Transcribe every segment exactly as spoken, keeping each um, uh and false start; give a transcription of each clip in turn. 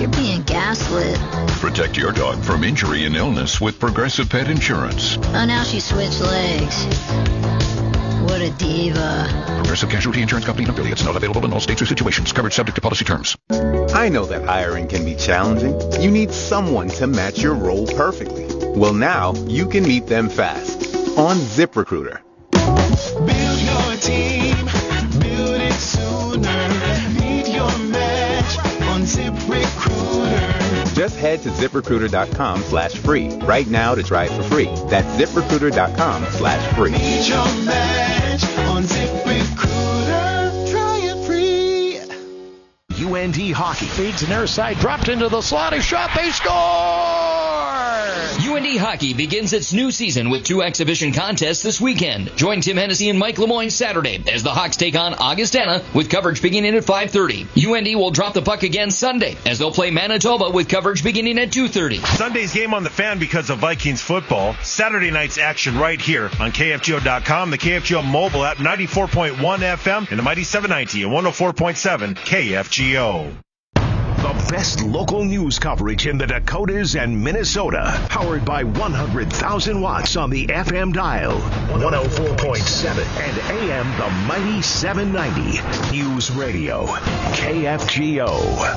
You're being gaslit. Protect your dog from injury and illness with Progressive Pet Insurance. Oh, now she switched legs. What a diva. Progressive Casualty Insurance Company and affiliates. Not available in all states or situations. Coverage subject to policy terms. I know that hiring can be challenging. You need someone to match your role perfectly. Well, now you can meet them fast on ZipRecruiter. Build your team. Build it sooner. Meet your match on ZipRecruiter. Just head to ZipRecruiter.com slash free right now to try it for free. That's ZipRecruiter.com slash free. Meet your match on ZipRecruiter. Try it free. U N D hockey feeds near side, dropped into the slot, a shot, they score! U N D hockey begins its new season with two exhibition contests this weekend. Join Tim Hennessy and Mike Lemoyne Saturday as the Hawks take on Augustana with coverage beginning at five thirty. U N D will drop the puck again Sunday as they'll play Manitoba with coverage beginning at two thirty. Sunday's game on the fan because of Vikings football. Saturday night's action right here on K F G O dot com, the K F G O mobile app, ninety-four point one F M, and the Mighty seven ninety and one oh four point seven K F G O. The best local news coverage in the Dakotas and Minnesota. Powered by one hundred thousand watts on the F M dial. one oh four point seven and A M the Mighty seven ninety. News Radio. K F G O.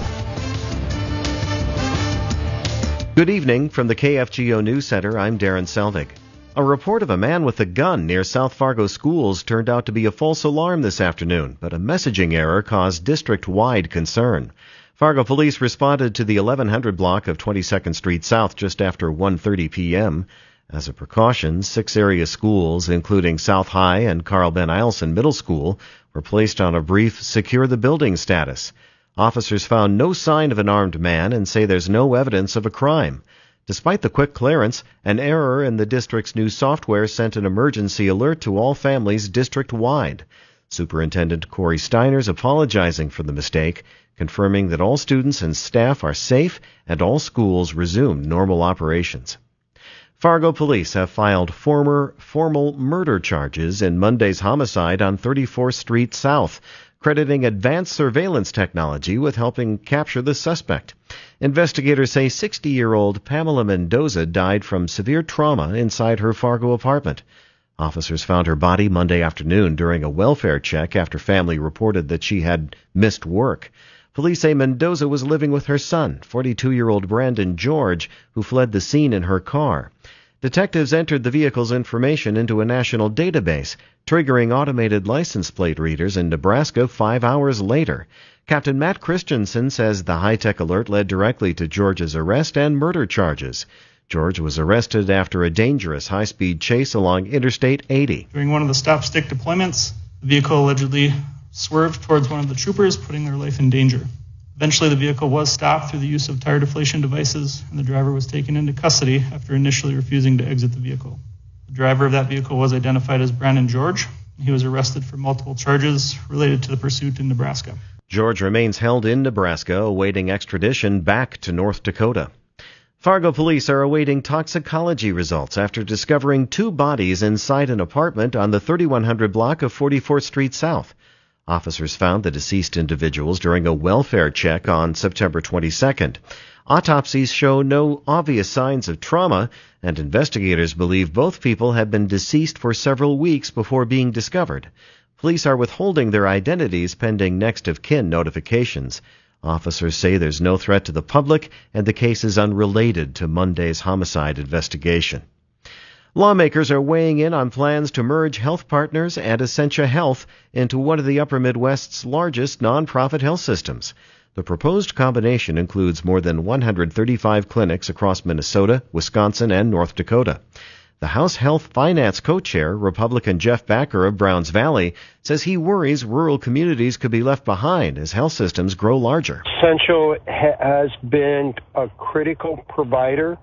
Good evening from the K F G O News Center. I'm Darren Selvig. A report of a man with a gun near South Fargo schools turned out to be a false alarm this afternoon, but a messaging error caused district-wide concern. Fargo police responded to the eleven hundred block of twenty-second Street South just after one thirty p.m. As a precaution, six area schools, including South High and Carl Ben Eielson Middle School, were placed on a brief secure the building status. Officers found no sign of an armed man and say there's no evidence of a crime. Despite the quick clearance, an error in the district's new software sent an emergency alert to all families district-wide. Superintendent Corey Steiner's apologizing for the mistake, confirming that all students and staff are safe and all schools resumed normal operations. Fargo police have filed former formal murder charges in Monday's homicide on thirty-fourth Street South, crediting advanced surveillance technology with helping capture the suspect. Investigators say sixty-year-old Pamela Mendoza died from severe trauma inside her Fargo apartment. Officers found her body Monday afternoon during a welfare check after family reported that she had missed work. Police say Mendoza was living with her son, forty-two-year-old Brandon George, who fled the scene in her car. Detectives entered the vehicle's information into a national database, triggering automated license plate readers in Nebraska five hours later. Captain Matt Christensen says the high-tech alert led directly to George's arrest and murder charges. George was arrested after a dangerous high-speed chase along Interstate eighty. During one of the stop-stick deployments, the vehicle allegedly swerved towards one of the troopers, putting their life in danger. Eventually, the vehicle was stopped through the use of tire deflation devices, and the driver was taken into custody after initially refusing to exit the vehicle. The driver of that vehicle was identified as Brandon George. He was arrested for multiple charges related to the pursuit in Nebraska. George remains held in Nebraska, awaiting extradition back to North Dakota. Fargo police are awaiting toxicology results after discovering two bodies inside an apartment on the thirty-one hundred block of forty-fourth Street South. Officers found the deceased individuals during a welfare check on September twenty-second. Autopsies show no obvious signs of trauma, and investigators believe both people had been deceased for several weeks before being discovered. Police are withholding their identities pending next of kin notifications. Officers say there's no threat to the public, and the case is unrelated to Monday's homicide investigation. Lawmakers are weighing in on plans to merge Health Partners and Essentia Health into one of the Upper Midwest's largest nonprofit health systems. The proposed combination includes more than one hundred thirty-five clinics across Minnesota, Wisconsin, and North Dakota. The House Health Finance co-chair, Republican Jeff Backer of Browns Valley, says he worries rural communities could be left behind as health systems grow larger. Essentia has been a critical provider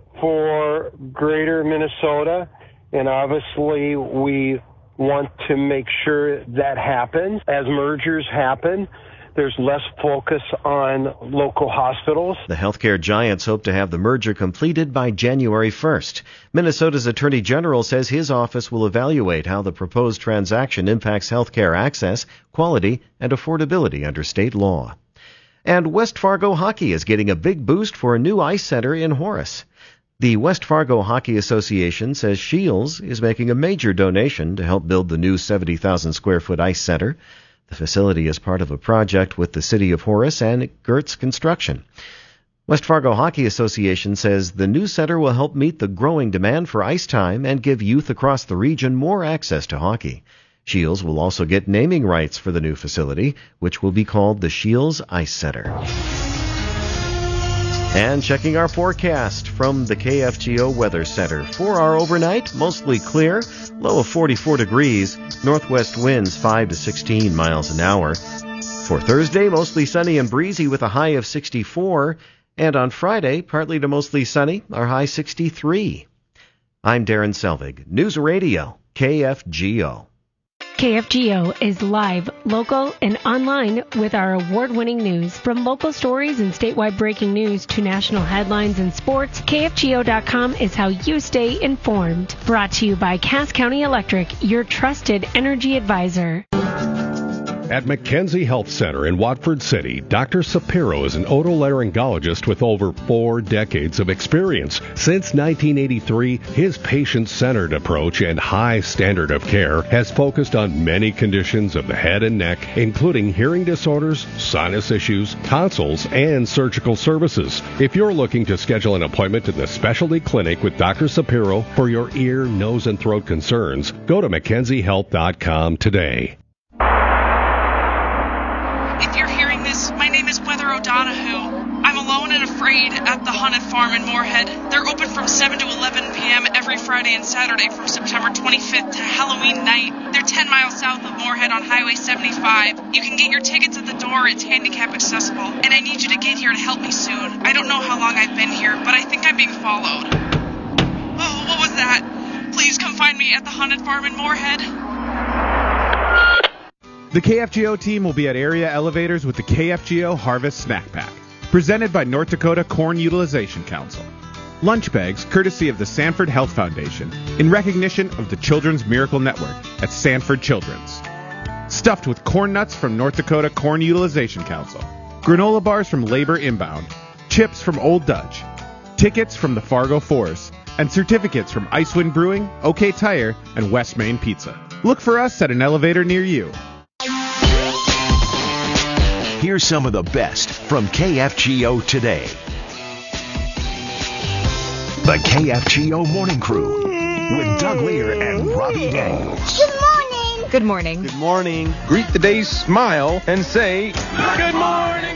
for greater Minnesota, and obviously we want to make sure that happens. As mergers happen, there's less focus on local hospitals. The healthcare giants hope to have the merger completed by January first. Minnesota's Attorney General says his office will evaluate how the proposed transaction impacts healthcare access, quality, and affordability under state law. And West Fargo Hockey is getting a big boost for a new ice center in Horace. The West Fargo Hockey Association says Shields is making a major donation to help build the new seventy thousand square foot ice center. The facility is part of a project with the city of Horace and Gertz Construction. West Fargo Hockey Association says the new center will help meet the growing demand for ice time and give youth across the region more access to hockey. Shields will also get naming rights for the new facility, which will be called the Shields Ice Center. And checking our forecast from the K F G O Weather Center. For our overnight, mostly clear, low of forty-four degrees, northwest winds five to sixteen miles an hour. For Thursday, mostly sunny and breezy with a high of sixty-four. And on Friday, partly to mostly sunny, our high sixty-three. I'm Darren Selvig, News Radio, K F G O. K F G O is live, local, and online with our award-winning news. From local stories and statewide breaking news to national headlines and sports, K F G O dot com is how you stay informed. Brought to you by Cass County Electric, your trusted energy advisor. At McKenzie Health Center in Watford City, Doctor Sapiro is an otolaryngologist with over four decades of experience. Since nineteen eighty-three, his patient-centered approach and high standard of care has focused on many conditions of the head and neck, including hearing disorders, sinus issues, tonsils, and surgical services. If you're looking to schedule an appointment in the specialty clinic with Doctor Sapiro for your ear, nose, and throat concerns, go to McKenzie Health dot com today. My name is Weather O'Donoghue. I'm alone and afraid at the Haunted Farm in Moorhead. They're open from seven to eleven p.m. every Friday and Saturday from September twenty-fifth to Halloween night. They're ten miles south of Moorhead on Highway seventy-five. You can get your tickets at the door. It's handicap accessible. And I need you to get here to help me soon. I don't know how long I've been here, but I think I'm being followed. Oh, what was that? Please come find me at the Haunted Farm in Moorhead. The K F G O team will be at area elevators with the K F G O Harvest Snack Pack, presented by North Dakota Corn Utilization Council. Lunch bags courtesy of the Sanford Health Foundation in recognition of the Children's Miracle Network at Sanford Children's. Stuffed with corn nuts from North Dakota Corn Utilization Council, granola bars from Labor Inbound, chips from Old Dutch, tickets from the Fargo Force, and certificates from Icewind Brewing, OK Tire, and West Main Pizza. Look for us at an elevator near you. Here's some of the best from K F G O today. The K F G O Morning Crew with Doug Lear and Robbie Daniels. Good morning. Good morning. Good morning. Greet the day, smile, and say, good morning.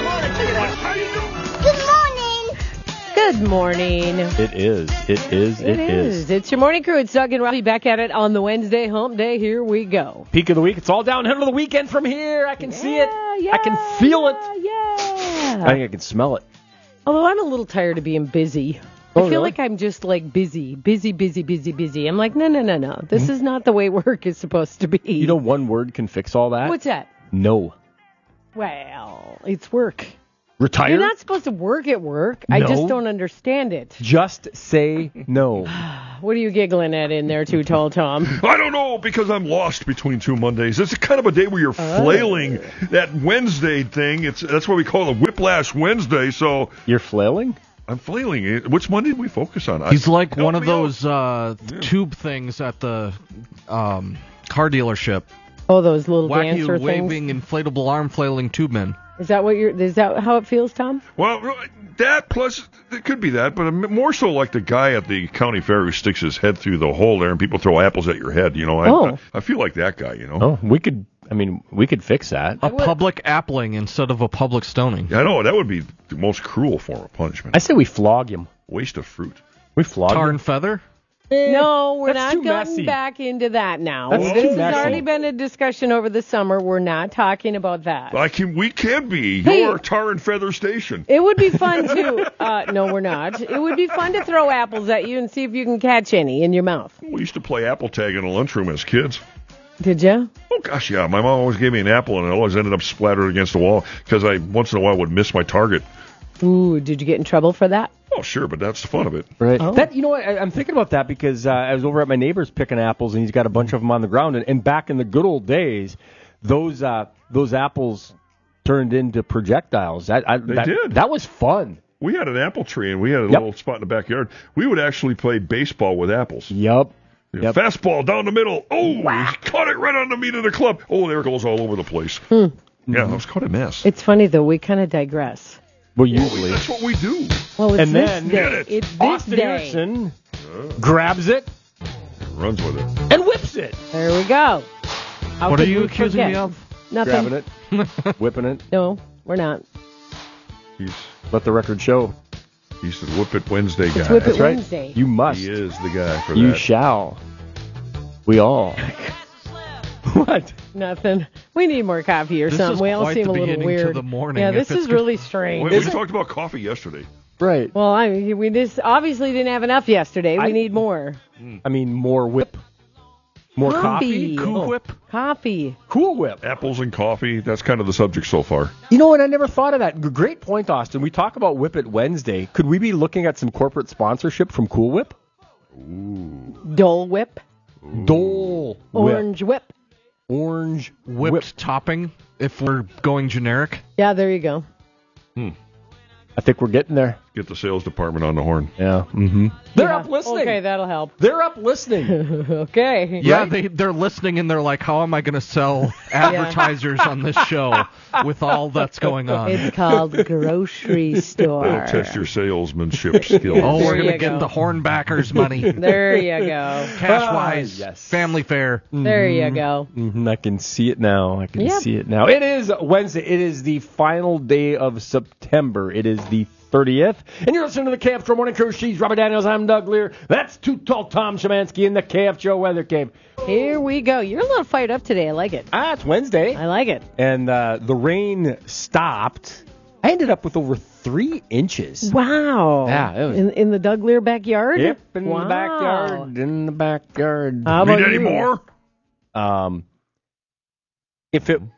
Good morning. Good morning. It is. It is. It, it is. is. It's your morning crew. It's Doug and Robbie back at it on the Wednesday hump day. Here we go. Peak of the week. It's all downhill to the weekend from here. I can yeah, see it. Yeah, I can feel it. Yeah. I think I can smell it. Although I'm a little tired of being busy. Oh, I feel really? like I'm just like busy, busy, busy, busy, busy. I'm like, no, no, no, no. This mm-hmm. is not the way work is supposed to be. You know one word can fix all that? What's that? No. Well, it's work. Retire? You're not supposed to work at work. I no. just don't understand it. Just say no. What are you giggling at in there, too, Tall Tom? I don't know, because I'm lost between two Mondays. It's kind of a day where you're oh. flailing. That Wednesday thing, it's that's what we call a Whiplash Wednesday. So you're flailing? I'm flailing. Which Monday did we focus on? He's I, like one of out. those uh, yeah. tube things at the um, car dealership. Oh, those little Wacky dancer waving, things? inflatable arm flailing tube men. Is that what you're? Is that how it feels, Tom? Well, that plus it could be that, but more so like the guy at the county fair who sticks his head through the hole there, and people throw apples at your head. You know, I, oh. I, I feel like that guy. You know. Oh, we could. I mean, we could fix that. A public appling instead of a public stoning. I know that would be the most cruel form of punishment. I say we flog him. Waste of fruit. We flog Tar him. and feather. No, we're That's not getting messy. back into that now. That's this too has messy. already been a discussion over the summer. We're not talking about that. I can. We can be Hey. your tar and feather station. It would be fun to. Uh, no, we're not. It would be fun to throw apples at you and see if you can catch any in your mouth. We used to play apple tag in the lunchroom as kids. Did you? Oh gosh, yeah. My mom always gave me an apple, and it always ended up splattered against the wall because I once in a while would miss my target. Ooh, did you get in trouble for that? Oh, sure, but that's the fun of it. Right. Oh. That you know what? I, I'm thinking about that because uh, I was over at my neighbor's picking apples, and he's got a bunch of them on the ground. And, and back in the good old days, those uh, those apples turned into projectiles. That I, They that, did. That was fun. We had an apple tree, and we had a Yep. little spot in the backyard. We would actually play baseball with apples. Yep. You know, Yep. Fastball down the middle. Oh, he caught it right on the meat of the club. Oh, there it goes all over the place. Hmm. Yeah, that was quite a mess. It's funny though. We kind of digress. Well, usually. That's what we do. Well, it's And this then- day. Get it. It's this Austin day. Erickson grabs it Runs with it. and whips it. There we go. How What are could you we accusing forget? me of? Nothing. Grabbing it, whipping it. No, we're not. He's Let the record show. he's the Whip It Wednesday guy. It's Whip It That's right. Wednesday. You must. He is the guy for You that. shall. We all. What? Nothing. We need more coffee or This something. is We all quite seem the a little beginning to weird. the morning, Yeah, if this it's is good- really strange. we, we talked about coffee yesterday. Right. Well, I mean, we just obviously didn't have enough yesterday. We I- need more. I mean, more whip. More Coffee. coffee. Cool whip. Coffee. Cool whip. Apples and coffee. That's kind of the subject so far. You know what? I never thought of that. G- Great point, Austin. We talk about Whip It Wednesday. Could we be looking at some corporate sponsorship from Cool Whip? Dole Whip. Dole Whip. Orange Whip. Orange Whipped whip. topping, if we're going generic. Yeah, there you go. I think we're getting there. Get the sales department on the horn. Yeah. Mm-hmm. They're Yeah. up listening. Okay, that'll help. They're up listening. Okay. Yeah, Right? they, they're listening and they're like, how am I going to sell advertisers on this show with all that's going on? It's called grocery store. They'll test your salesmanship skills. Oh, There we're going you to get go. the Hornbackers money. There you go. Cash wise. Ah, yes. Family fare. There you go. Mm-hmm. I can see it now. I can Yep. see it now. It is Wednesday. It is the final day of September. It is the thirtieth. And you're listening to the K F G O Morning Crew. She's Robert Daniels. I'm Doug Lear. That's Too Tall Tom Shemansky in the K F G O Weather Cave. Here we go. You're a little fired up today. I like it. Ah, it's Wednesday. I like it. And uh, the rain stopped. I ended up with over three inches. Wow. Yeah, it was- in in the Doug Lear backyard? Yep, in Wow. the backyard. In the backyard. How about Need any you? more? Um, if it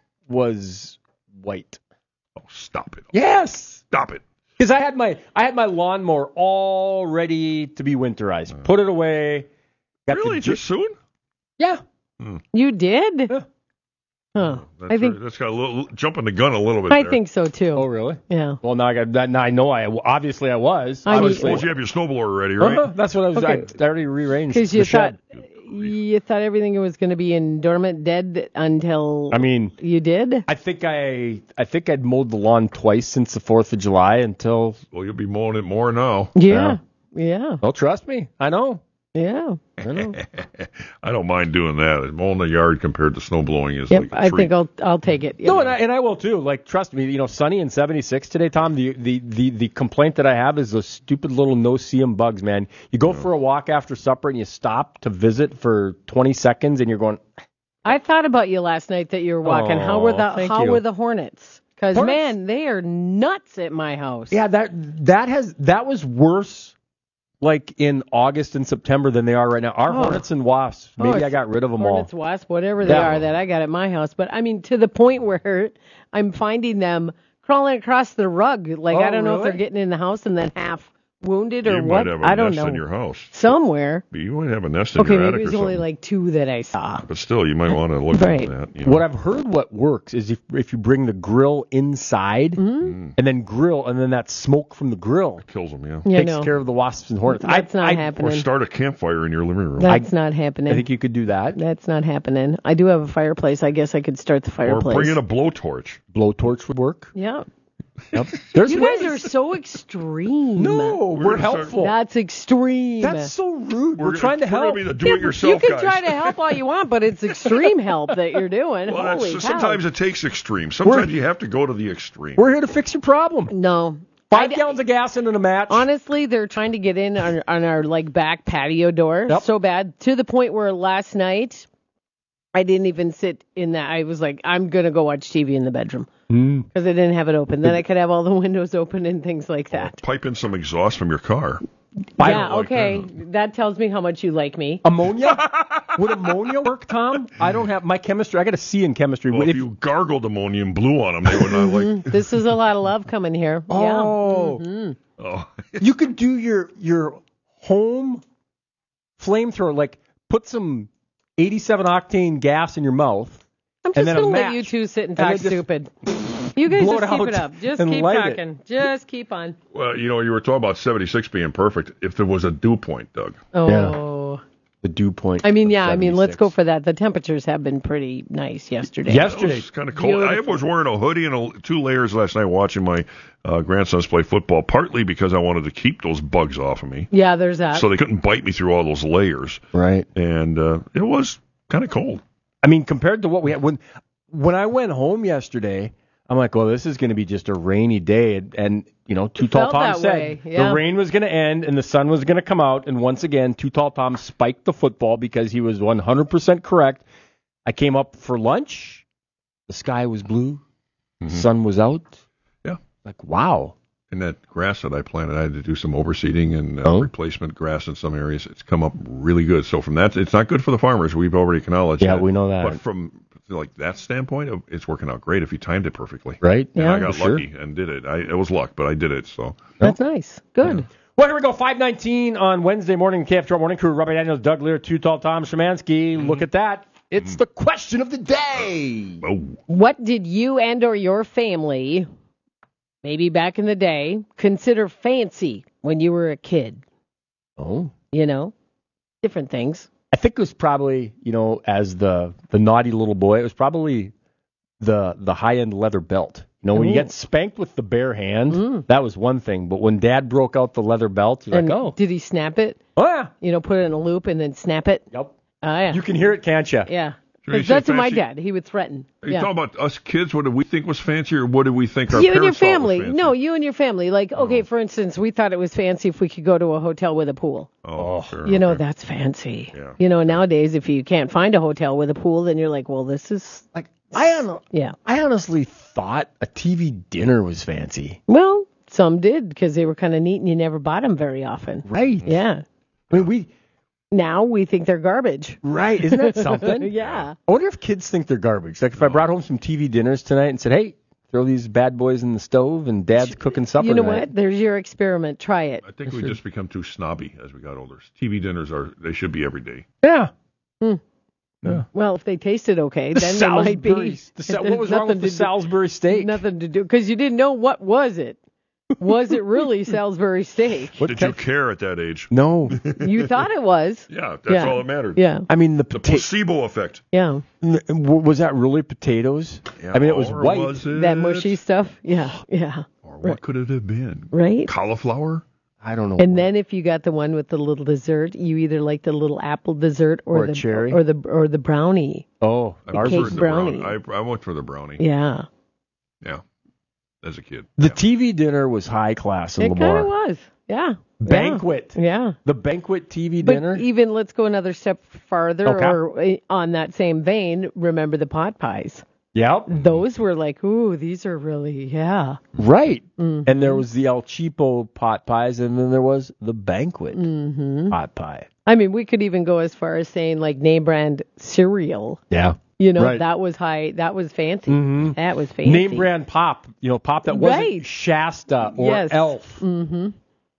was white. Oh, stop it. Yes. Stop it. Because I had my I had my lawnmower all ready to be winterized. Put it away. Got Really? the- Just soon? Yeah. You did? Yeah. Huh. That's, I think right. That's got a little jumping the gun a little bit I there. think so too. Oh, really? Yeah. Well, now I got that. Now I know I obviously I was. I I mean- suppose you have your snowblower ready, right? Uh-huh. That's what I was. Okay. I already rearranged Because the you shed. thought you thought everything was going to be in dormant dead until I mean, you did. I think I I think I'd mowed the lawn twice since the Fourth of July until. Well, you'll be mowing it more now. Yeah. Yeah. Well, trust me, I know. Yeah. I know. I don't mind doing that. Mowing the yard compared to snow blowing is Yep. like a I treat. think I'll I'll take it. No, and I and I will too. Like, trust me. You know, sunny and seventy-six today, Tom. The the the, the complaint that I have is those stupid little no-see-em bugs, man. You go for a walk after supper and you stop to visit for twenty seconds, and you're going. I thought about you last night that you were walking. how were the Oh, thank how you. were the hornets? Because Hornets? man, they are nuts at my house. Yeah, that that has that was worse. Like in August and September than they are right now. Our Oh. hornets and wasps. Maybe Oh, I got rid of them Hornets, all. wasp, whatever they Yeah. are that I got at my house. But I mean, to the point where I'm finding them crawling across the rug. Like Oh, I don't know if really? they're getting in the house and then half wounded or you what. might have a I don't nest know. in your house. Somewhere. But you might have a nest in Okay, your maybe attic it was or only something. like two that I saw. But still, you might want to look Right. into that. You know. What I've heard what works is if if you bring the grill inside Mm-hmm. and then grill and then that smoke from the grill Kills them, yeah. Yeah, takes no. care of the wasps and hornets. That's I, not I, Or happening. start a campfire in your living room. That's not happening. I think you could do that. That's not happening. I do have a fireplace. I guess I could start the or fireplace. bring in a blowtorch. Blowtorch would work. yeah. Yep. There's You guys ways. are so extreme. No, we're, We're gonna start- helpful. That's extreme. That's so rude. We're, gonna- trying to we're help. gonna be the Yeah, do-it-yourself you can guys. try to help all you want, but it's extreme help that you're doing. Well, that's, Holy cow. sometimes it takes extreme. Sometimes you have to go to the extreme. We're here to fix your problem. No. Five I- gallons of gas into a match. Honestly, they're trying to get in on, on our like back patio door Yep. so bad to the point where last night I didn't even sit in that. I was like, I'm gonna go watch T V in the bedroom Mm. because I didn't have it open. Then I could have all the windows open and things like that. Pipe in some exhaust from your car. I yeah, don't like okay, that tells me how much you like me. Ammonia? Would ammonia work, Tom? I don't have my chemistry. I got a C in chemistry. Well, If- if you gargled ammonia and blew on them, they would not like. This is a lot of love coming here. Oh. Yeah. Mhm. Oh, you could do your your home flamethrower, like put some eighty-seven octane gas in your mouth. I'm and just then a gonna let match. you two sit and And talk then just- stupid. You guys blow just it keep out it up. Just and keep light it. talking. Just keep on. Well, you know, you were talking about seventy-six being perfect. If there was a dew point, Doug. Oh. The dew point. I mean, of yeah, I mean, let's seventy-six. go for that. The temperatures have been pretty nice yesterday. It was kind of cold. I was wearing a hoodie and a, two layers last night watching my uh, grandsons play football, partly because I wanted to keep those bugs off of me. Yeah, there's that. So they couldn't bite me through all those layers. Right. And uh, it was kind of cold. I mean, compared to what we had when when I went home yesterday, I'm like, well, this is going to be just a rainy day, and, and you know, Too It Tall felt Tom that said way, yeah. the rain was going to end and the sun was going to come out, and once again, Too Tall Tom spiked the football because he was one hundred percent correct. I came up for lunch, the sky was blue, Mm-hmm. sun was out. Yeah. Like, wow. And that grass that I planted, I had to do some overseeding and uh, Oh. replacement grass in some areas. It's come up really good. So from that, it's not good for the farmers. We've already acknowledged Yeah, that. we know that. But from like that standpoint, it's working out great if you timed it perfectly. Right? And Yeah, I got for sure. lucky and did it. I, it was luck, but I did it. So That's nice. Good. Well, here we go. five nineteen on Wednesday morning. K F G O Morning Crew. Robbie Daniels, Doug Lear, Too Tall Tom Szymanski. Mm-hmm. Look at that. It's the question of the day. Oh. What did you and or your family, maybe back in the day, consider fancy when you were a kid? Oh. You know, different things. I think it was probably, you know, as the the naughty little boy, it was probably the the high end leather belt. You know, when you Ooh. get spanked with the bare hand, that was one thing. But when Dad broke out the leather belt, you're And like, oh, did he snap it? oh yeah, You know, put it in a loop and then snap it? Yep. Oh, yeah. You can hear it, can't you? Yeah. Sure, you 'Cause say that's what my fancy? dad, he would threaten. Are you yeah. talking about us kids? What did we think was fancy, or what did we think our You and your parents thought was family. fancy? No, you and your family. Like, okay, for instance, we thought it was fancy if we could go to a hotel with a pool. Oh, sure. You know, that's fancy. Yeah. You know, nowadays, if you can't find a hotel with a pool, then you're like, well, this is like, I don't know. Yeah. I honestly thought a T V dinner was fancy. Well, some did because they were kind of neat and you never bought them very often. Right. Yeah. I mean, we. Now we think they're garbage. Right. Isn't that something? Yeah. I wonder if kids think they're garbage. Like if I brought home some T V dinners tonight and said, hey, throw these bad boys in the stove and Dad's cooking supper You know tonight. what? There's your experiment. Try it. I think we just become too snobby as we got older. T V dinners are they should be every day. Yeah. Hmm. Yeah. Well, if they tasted okay, The then they might be. Salisbury- the Sa- what was wrong with the Salisbury steak? Nothing to do because you didn't know what was it. Was it really Salisbury steak? Did you care at that age? No. You thought it was. Yeah, that's Yeah. all that mattered. Yeah. I mean, the, The pota- placebo effect. Yeah. N- w- was that really potatoes? Yeah, I mean, it was or white. was it- That mushy stuff. Yeah. Yeah. Or what could it have been? Right. Cauliflower? I don't know. And then if you got the one with the little dessert, you either like the little apple dessert or, Or a the cherry. or the or the brownie. Oh, I ours cake was preferred the brownie. brownie. I, I went for the brownie. Yeah. Yeah. As a kid. the T V dinner was high class in It kind Lamar. of was. Yeah. Banquet. Yeah. The banquet T V But dinner. even let's go another step farther, Okay. or uh, on that same vein, remember the pot pies. Yep. Those were like, ooh, these are really, yeah. Right. Mhm. And there was the El Cheapo pot pies, and then there was the banquet hmm pot pie. I mean, we could even go as far as saying like name brand cereal. Yeah. You know, Right. that was high. That was fancy. Mhm. That was fancy. Name brand pop. You know, pop that wasn't Right. Shasta or Yes. Elf. Mm-hmm.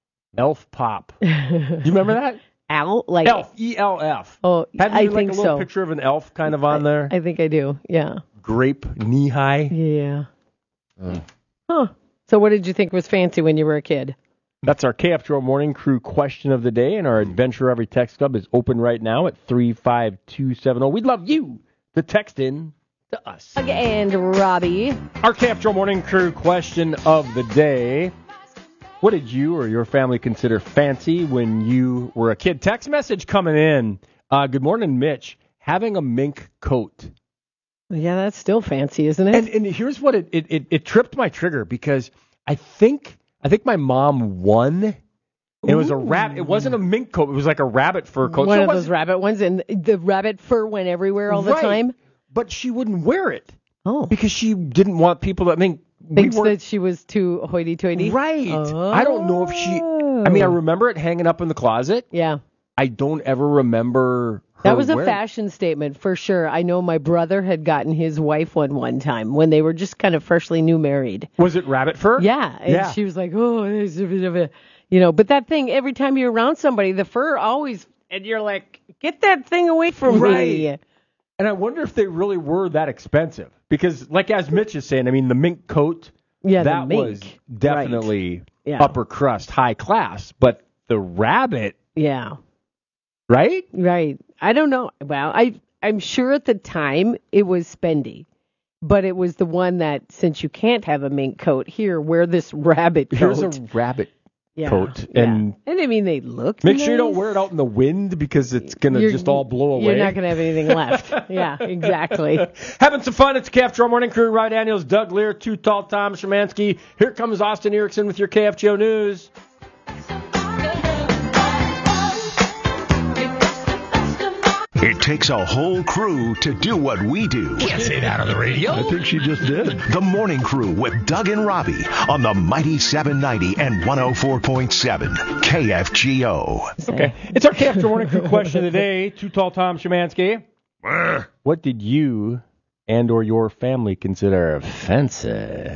Elf pop. Do you remember that? Elf, like Elf. E L F. Oh, Hadn't I you, like, think a little so. picture of an elf kind of on there? I think I do. Yeah. Grape knee high. Yeah. Uh, Huh. So, what did you think was fancy when you were a kid? That's our K F G O Morning Crew question of the day, and our Adventure Every Text Club is open right now at three five two seven zero. We'd love you to text in to us. And Robbie. Our K F G O Morning Crew question of the day. What did you or your family consider fancy when you were a kid? Text message coming in. Uh, good morning, Mitch. Having a mink coat. Yeah, that's still fancy, isn't it? And and here's what it, it, it, it tripped my trigger because I think I think my mom won. It was a rat. It wasn't a mink coat. It was like a rabbit fur coat. One So it of those wasn't- rabbit ones, and the rabbit fur went everywhere all the Right. time. But she wouldn't wear it. Oh. Because she didn't want people to I mean Thinks we weren't that she was too hoity-toity. right. I don't know if she I mean I remember it hanging up in the closet. Yeah. I don't ever remember her That was a wearing it. fashion statement for sure. I know my brother had gotten his wife one one time when they were just kind of freshly new married. Was it rabbit fur? Yeah, and Yeah. she was like, "Oh, there's a bit of a," you know. But that thing, every time you're around somebody, the fur always, and you're like, "Get that thing away from me." Right. And I wonder if they really were that expensive. Because, like as Mitch is saying, I mean, the mink coat, Yeah, the that mink. was definitely Right. Yeah. upper crust, high class. But the rabbit, Yeah. right? Right. I don't know. Well, I I'm sure at the time it was spendy, but it was the one that since you can't have a mink coat here, wear this rabbit coat. Here's a rabbit Yeah, coat. yeah. And And I mean, they look. make sure you don't nice. wear it out in the wind because it's going to You're- just all blow away. You're not going to have anything left. Yeah, exactly. Having some fun. It's the K F G O Morning Crew. Ryan Daniels, Doug Lear, Too Tall, Tom Szymanski. Here comes Austin Erickson with your K F G O News. It takes a whole crew to do what we do. Can't say that on the radio. I think she just did. The Morning Crew with Doug and Robbie on the Mighty seven ninety and one oh four point seven K F G O. Okay. It's our K F G O Morning Crew question of the day. Too Tall, Tom Szymanski. What did you and or your family consider fancy?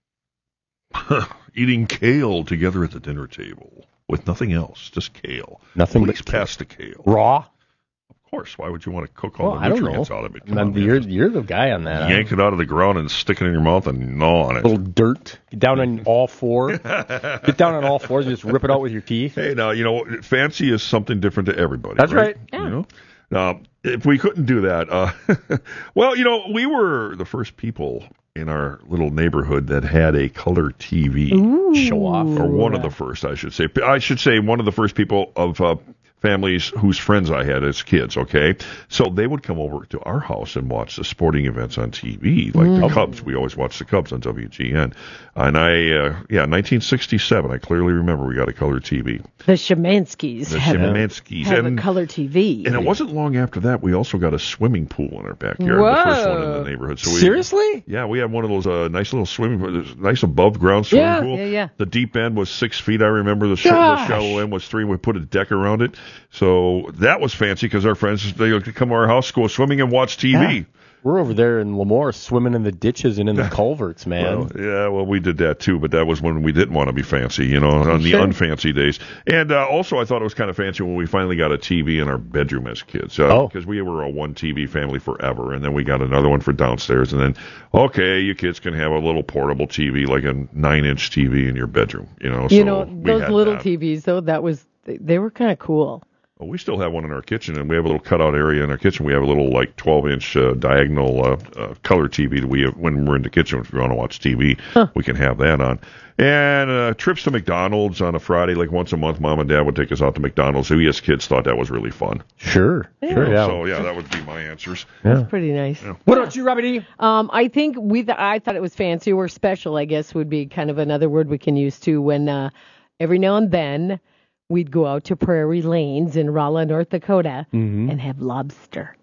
Eating kale together at the dinner table with nothing else, just kale. Nothing Please but pass the kale. Raw? Of course. Why would you want to cook all Well, the I don't nutrients know. out of it? Come Man, on, man. you're, you're the guy on that. Yank it out of the ground and stick it in your mouth and gnaw on it. A little dirt. Get down on all four. Get down on all fours and just rip it out with your teeth. Hey, now, you know, fancy is something different to everybody. That's right. You know? Now, if we couldn't do that, uh, well, you know, we were the first people in our little neighborhood that had a color T V. Show off. Or one of the first, I should say. I should say one of the first people of uh, families whose friends I had as kids, okay? So they would come over to our house and watch the sporting events on T V, like Mm. the Cubs. We always watched the Cubs on W G N. And I, uh, yeah, nineteen sixty-seven, I clearly remember we got a color T V. The Szymanskis The have, Szymanskis. have And- a color T V. And it wasn't long after that we also got a swimming pool in our backyard, the first one in the neighborhood. So we, Seriously? Yeah, we had one of those uh, nice little swimming pools, nice above ground swimming Yeah, pool. yeah, yeah. The deep end was six feet. I remember the, sh- the Gosh. shallow end was three. And we put a deck around it, so that was fancy because our friends they would come to our house, go swimming, and watch T V. Yeah. We're over there in Lemoore swimming in the ditches and in the culverts, man. Well, yeah, well, we did that too, but that was when we didn't want to be fancy, you know, on the Sure. unfancy days. And uh, also, I thought it was kind of fancy when we finally got a T V in our bedroom as kids. Uh, Oh. Because we were a one T V family forever, and then we got another one for downstairs, and then, okay, you kids can have a little portable T V, like a nine-inch T V in your bedroom, you know. You so know, we those had little that. T Vs, though, that was, they were kind of cool. Well, we still have one in our kitchen, and we have a little cutout area in our kitchen. We have a little like twelve-inch uh, diagonal uh, uh, color T V that we have when we're in the kitchen. If we want to watch T V, Huh. we can have that on. And uh, trips to McDonald's on a Friday, like once a month, Mom and Dad would take us out to McDonald's. So we as kids thought that was really fun. Sure. Yeah. Sure, yeah. So yeah, that would be my answers. Yeah. Pretty nice. What about you, Robbie D? Um, I think we. Th- I thought it was fancy or special. I guess would be kind of another word we can use too. When uh, every now and then we'd go out to Prairie Lanes in Rolla, North Dakota, Mhm. and have lobster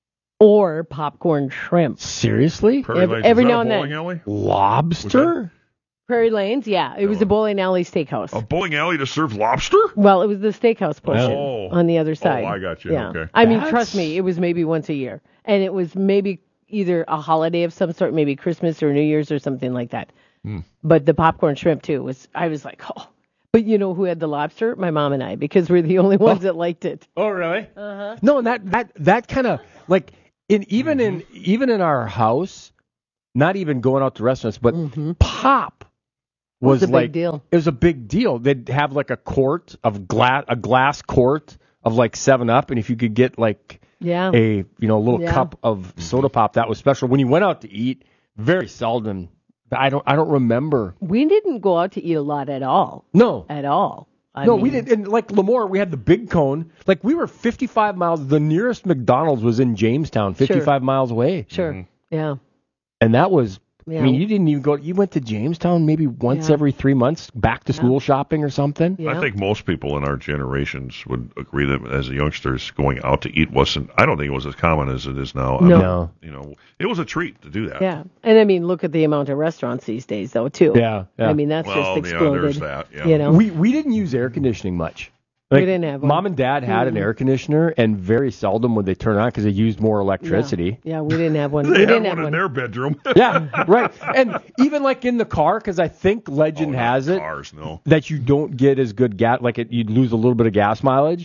or popcorn shrimp. Seriously? Prairie Every- Lanes, every is that now a and then. bowling alley? Lobster? Prairie Lanes, yeah, it was a bowling alley steakhouse. A bowling alley to serve lobster? Well, it was the steakhouse portion Oh. on the other side. Oh, I got you. Yeah. Okay. I mean, That's- trust me, it was maybe once a year, and it was maybe either a holiday of some sort, maybe Christmas or New Year's or something like that. Hmm. But the popcorn shrimp too was. I was like, oh. But you know who had the lobster? My mom and I, because we're the only ones that liked it. Oh, really? Uh-huh. No, and that that that kind of like in even in even in our house, not even going out to restaurants, but pop was It's a big like deal. it was a big deal. They'd have like a quart of glass, a glass quart of like Seven Up, and if you could get like Yeah. a you know little Yeah. cup of soda pop, that was special. When you went out to eat, very seldom. I don't I don't remember. We didn't go out to eat a lot at all. No. At all. I no, mean, we didn't. And like Lemoore, we had the big cone. Like we were fifty-five miles. The nearest McDonald's was in Jamestown, fifty-five miles away. Sure. Yeah. And that was. Yeah. I mean, you didn't even go. You went to Jamestown maybe once Yeah. every three months, back to school shopping or something. Yeah. I think most people in our generations would agree that as youngsters, going out to eat wasn't. I don't think it was as common as it is now. I No. mean, No. You know, it was a treat to do that. Yeah. And I mean, look at the amount of restaurants these days, though, too. Yeah, yeah. I mean, that's Well, just yeah, exploded. there's that, yeah. You know? We we didn't use air conditioning much. We Like, didn't have one. Mom and Dad had an Mm. air conditioner, and very seldom would they turn on because they used more electricity. Yeah. Yeah, we didn't have one. They we had didn't one have in one. their bedroom. Yeah, right. And even like in the car, because I think legend Oh, not has it cars, no. that you don't get as good gas, like it, you'd lose a little bit of gas mileage.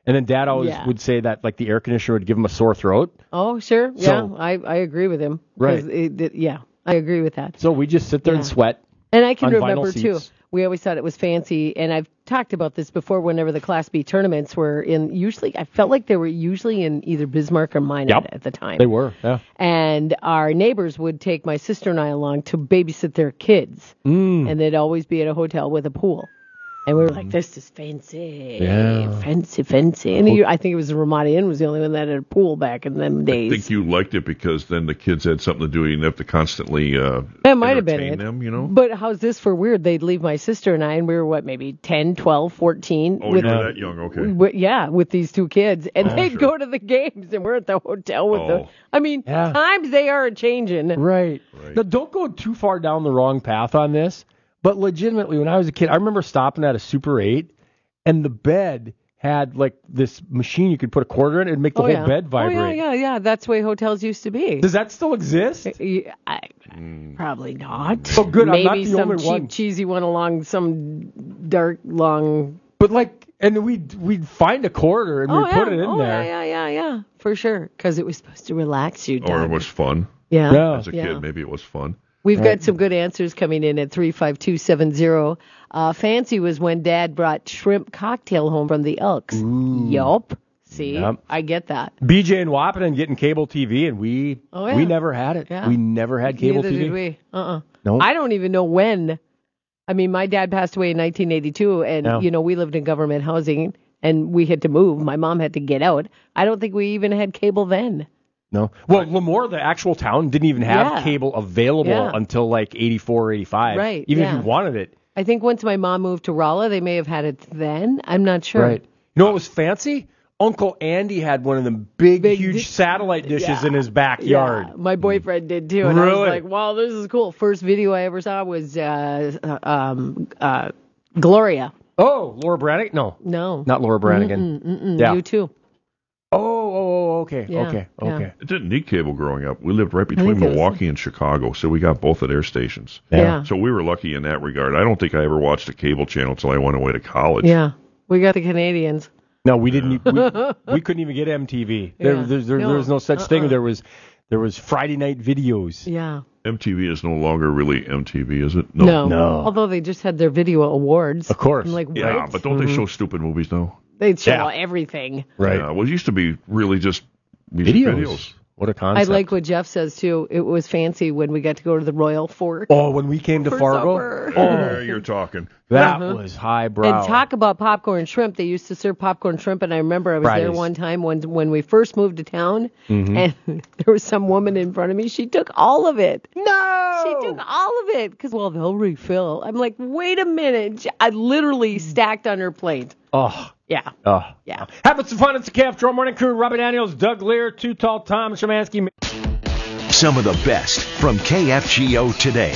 And then Dad always Yeah. would say that like the air conditioner would give him a sore throat. Oh, sure. So- yeah, I, I agree with him. 'Cause Right. It, it, yeah, I agree with that. So we just sit there Yeah. and sweat. And I can on vinyl remember, too, seats. we always thought it was fancy, and I've talked about this before whenever the Class B tournaments were in, usually, I felt like they were usually in either Bismarck or Minot Yep. at the time. They were, yeah. And our neighbors would take my sister and I along to babysit their kids, Mm. and they'd always be at a hotel with a pool. And we were like, this is fancy, Yeah. fancy, fancy. And you, I think it was the Ramada Inn was the only one that had a pool back in them I days. think you liked it because then the kids had something to do. You didn't have to constantly uh, That might have been entertain it. them, you know? But how's this for weird? They'd leave my sister and I, and we were, what, maybe ten, twelve, fourteen? Oh, with, you were that young, okay. with- yeah, with these two kids. And Oh, they'd sure. go to the games, and we're at the hotel with Oh. them. I mean, Yeah. times they are a-changing. Right. Now, don't go too far down the wrong path on this, but legitimately, when I was a kid, I remember stopping at a Super eight, and the bed had like this machine you could put a quarter in and make the oh, whole yeah. bed vibrate. Oh, yeah, yeah, yeah. That's the way hotels used to be. Does that still exist? I, I, Probably not. Oh, good. I'm Maybe not the some only cheap, one. cheesy one along some dark, long... But like, and we'd, we'd find a quarter and oh, we'd yeah. put it in oh, there. yeah, yeah, yeah, yeah, for sure. Because it was supposed to relax you, Or Doug. it was fun. Yeah. Yeah. As a Yeah. kid, maybe it was fun. We've Right. got some good answers coming in at three five two seven zero. Uh, fancy was when Dad brought shrimp cocktail home from the Elks. Yup. See, Yep. I get that. B J and Wappinan getting cable T V, and we Oh, yeah. we never had it. Yeah. We never had cable Neither T V. did we. Uh-uh. Nope. I don't even know when. I mean, my dad passed away in nineteen eighty-two, and, Yeah. you know, we lived in government housing, and we had to move. My mom had to get out. I don't think we even had cable then. No. Well, Lemoore, the actual town, didn't even have Yeah. cable available Yeah. until like eighty-four, eighty-five. Right, Even yeah. if you wanted it. I think once my mom moved to Rolla, they may have had it then. I'm not sure. Right. You know what was fancy? Uncle Andy had one of them big, huge satellite dishes yeah. in his backyard. Yeah, my boyfriend did too, and I Really? was like, "Wow, this is cool." First video I ever saw was uh, uh, um, uh, Gloria. Oh, Laura Branigan? No, No, not Laura Branigan. Mm-mm, mm-mm, Yeah. You too. Oh, oh, oh, okay, Yeah, okay, yeah. okay. It didn't need cable growing up. We lived right between think it was- Milwaukee and Chicago, so we got both at air stations. Yeah. Yeah. So we were lucky in that regard. I don't think I ever watched a cable channel until I went away to college. Yeah, we got the Canadians. No, we didn't. e- We, we couldn't even get M T V. There, Yeah. there's, there, No. there was no such Uh-uh. thing. There was, there was Friday night videos. Yeah. M T V is no longer really M T V, is it? No. Although they just had their video awards. Of course. I'm like, what? Yeah, but don't they Mhm. show stupid movies now? They'd show Yeah. everything. Right. Yeah, well, it used to be really just music Videos. videos. What a I concept. like what Jeff says too. It was fancy when we got to go to the Royal Fork. Oh, when we came to For Fargo. supper. There you're talking. That Uh-huh. was highbrow. And talk about popcorn shrimp. They used to serve popcorn shrimp, and I remember I was there Fridays. one time when when we first moved to town, Mhm. and there was some woman in front of me. She took all of it. No, she took all of it because well they'll refill. I'm like, wait a minute. I literally stacked on her plate. Oh. Yeah. Oh. Yeah. Having some fun. It's the K F Joe Morning Crew. Robbie Daniels, Doug Lear, Too Tall Tom Szymanski. Some of the best from K F G O today.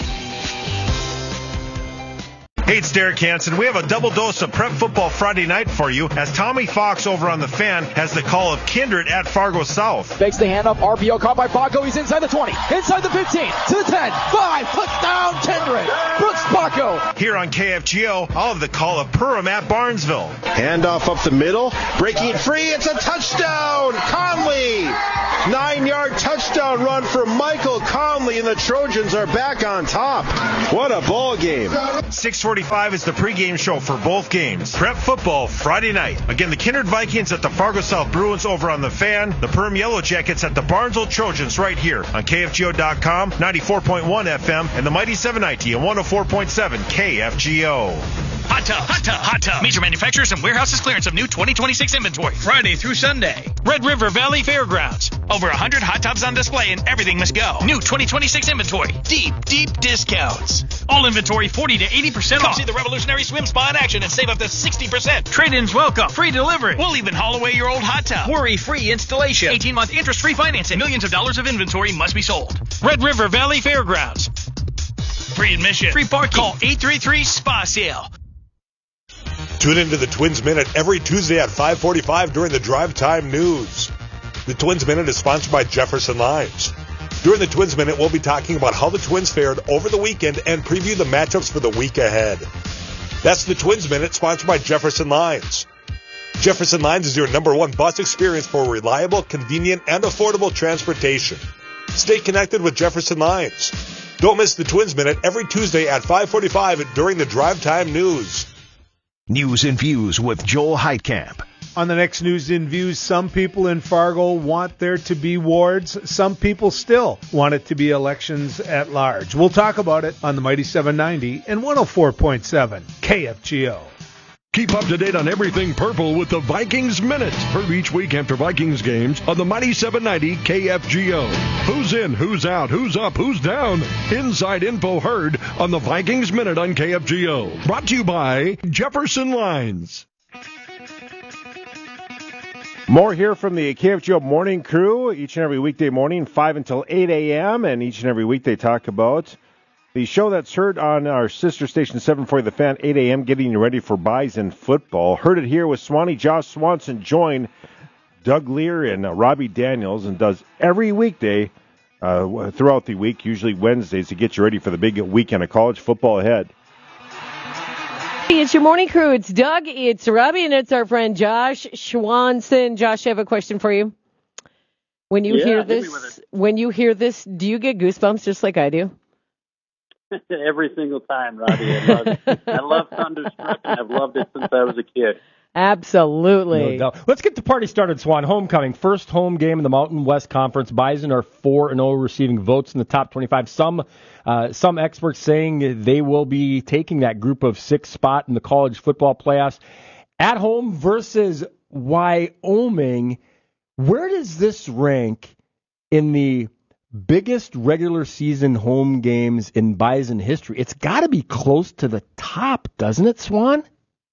Hey, it's Derek Hansen. We have a double dose of Prep Football Friday night for you as Tommy Fox over on the Fan has the call of Kindred at Fargo South. Fakes the handoff. R P O caught by Paco. He's inside the twenty. Inside the fifteen. To the ten. five. Touchdown, Kindred. Brooks Paco. Here on K F G O, I'll have the call of Purim at Barnesville. Handoff up the middle. Breaking it free. It's a touchdown. Conley. Nine-yard touchdown run for Michael Conley, and the Trojans are back on top. What a ball game. six forty-five is the pregame show for both games. Prep Football Friday night. Again, the Kindred Vikings at the Fargo South Bruins over on the Fan. The Purim Yellow Jackets at the Barnesville Trojans right here on K F G O dot com, ninety-four point one F M, and the Mighty seven ninety and one oh four point seven K F G O. Hot Tub, Hot Tub, Hot Tub. Major manufacturers and warehouses clearance of new twenty twenty-six inventory. Friday through Sunday. Red River Valley Fairgrounds. Over one hundred hot tubs on display and everything must go. New twenty twenty-six inventory. Deep, deep discounts. All inventory forty to eighty percent off. See the revolutionary swim spa in action and save up to sixty percent. Trade-ins welcome. Free delivery. We'll even haul away your old hot tub. Worry-free installation. eighteen-month interest-free financing. Millions of dollars of inventory must be sold. Red River Valley Fairgrounds. Free admission. Free parking. Call eight three three S P A Sale. Tune into the Twins Minute every Tuesday at five forty-five during the Drive Time News. The Twins Minute is sponsored by Jefferson Limes. During the Twins Minute, we'll be talking about how the Twins fared over the weekend and preview the matchups for the week ahead. That's the Twins Minute, sponsored by Jefferson Limes. Jefferson Lines is your number one bus experience for reliable, convenient, and affordable transportation. Stay connected with Jefferson Lines. Don't miss the Twins Minute every Tuesday at five forty-five during the Drive Time News. News and Views with Joel Heitkamp. On the next News and Views, some people in Fargo want there to be wards. Some people still want it to be elections at large. We'll talk about it on the Mighty seven ninety and one oh four point seven K F G O. Keep up to date on everything purple with the Vikings Minute. Heard each week after Vikings games on the Mighty seven ninety K F G O. Who's in, who's out, who's up, who's down? Inside info heard on the Vikings Minute on K F G O. Brought to you by Jefferson Lines. More here from the K F G O morning crew each and every weekday morning, five until eight a.m. And each and every week they talk about the show that's heard on our sister station seven forty The Fan, eight a.m., getting you ready for Bison football. Heard it here with Swanee. Josh Swanson joined Doug Lear and uh, Robbie Daniels and does every weekday uh, throughout the week, usually Wednesdays, to get you ready for the big weekend of college football ahead. Hey, it's your morning crew. It's Doug, it's Robbie, and it's our friend Josh Swanson. Josh, I have a question for you. When you yeah, hear this, when you hear this, do you get goosebumps just like I do? Every single time, Robbie. I love it. I love Thunderstruck, and I've loved it since I was a kid. Absolutely. No doubt. Let's get the party started, Swan. Homecoming. First home game in the Mountain West Conference. Bison are four and oh, receiving votes in the top twenty-five. Some uh, some experts saying they will be taking that group of six spot in the college football playoffs. At home versus Wyoming. Where does this rank in the biggest regular season home games in Bison history? It's got to be close to the top, doesn't it, Swan?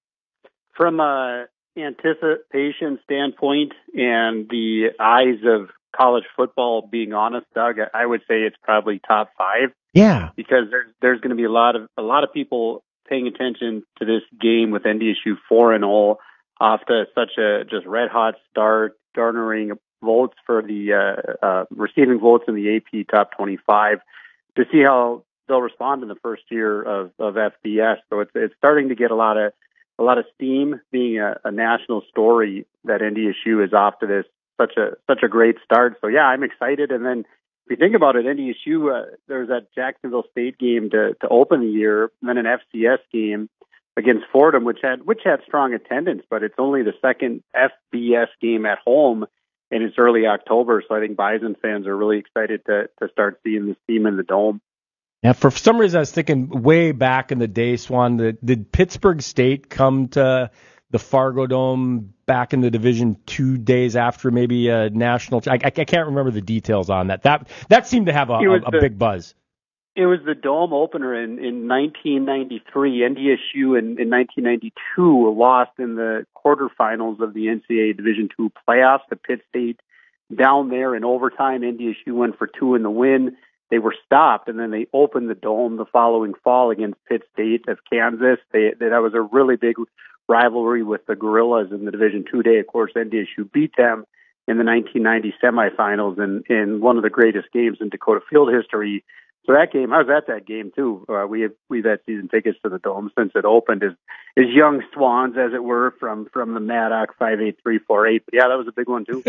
From a anticipation standpoint and the eyes of college football, being honest, Doug, I would say it's probably top five. Yeah, because there's there's going to be a lot of a lot of people paying attention to this game with N D S U four and all off to such a just red hot start, garnering votes for the uh, uh, receiving votes in the A P top twenty-five, to see how they'll respond in the first year of, of F B S. So it's it's starting to get a lot of a lot of steam, being a, a national story that N D S U is off to this such a such a great start. So yeah, I'm excited. And then if you think about it, N D S U uh, there was that Jacksonville State game to to open the year, and then an F C S game against Fordham, which had which had strong attendance, but it's only the second F B S game at home. And it's early October, so I think Bison fans are really excited to to start seeing this team in the Dome. Yeah, for some reason I was thinking way back in the day, Swan, did, did Pittsburgh State come to the Fargo Dome back in the Division Two days after maybe a national? I, I, I can't remember the details on that. That that seemed to have a, a, a the, big buzz. It was the Dome opener in, in nineteen ninety-three. N D S U in, in nineteen ninety-two lost in the quarterfinals of the N C double A Division Two playoffs to Pitt State down there in overtime. N D S U went for two in the win. They were stopped, and then they opened the Dome the following fall against Pitt State of Kansas. They, that was a really big rivalry with the Gorillas in the Division Two day. Of course, N D S U beat them in the nineteen ninety semifinals in, in one of the greatest games in Dakota Field history. So that game, I was at that game too. Uh, we have, we've had season tickets to the Dome since it opened as, as young swans, as it were, from, from the Maddock five eight three four eight. But yeah, that was a big one too.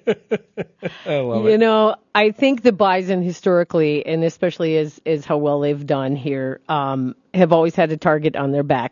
I love you it. know, I think the Bison historically, and especially as, as how well they've done here, um, have always had a target on their back.